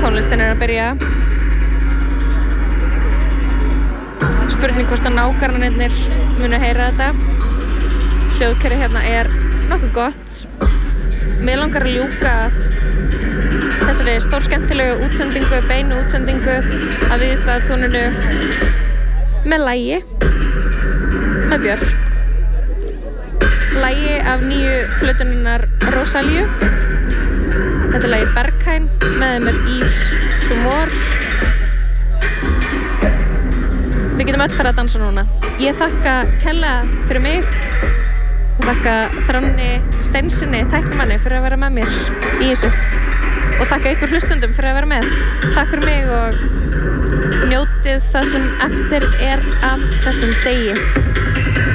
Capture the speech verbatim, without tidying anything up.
tónlistin er að byrja. Spurning hvort að nágrannarnir munu heyra þetta. Hljóðkerfið hérna er nokkuð gott. Mig langar að ljúka þessari stórskemmtilegu útsendingu, beinu útsendingu af Víðistaðatúninu með lagi með Björk. Lagi af nýju plötununnar Rosalíu. Þetta er lagið Berghain, með þeim er Yves Tumor. Við getum öll farið að dansa núna. Ég þakka Kella fyrir mig og þakka Þranni Steinsinni, tæknimanni, fyrir að vera með mér í þessu. Og þakka ykkur hlustundum fyrir að vera með. Takk fyrir mig og njótið það sem eftir er af þessum degi.